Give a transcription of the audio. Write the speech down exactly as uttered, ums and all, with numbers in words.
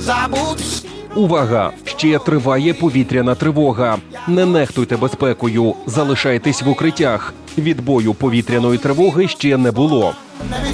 забутись. Увага! Ще триває повітряна тривога. Не нехтуйте безпекою, залишайтесь в укриттях. Відбою повітряної тривоги ще не було. Не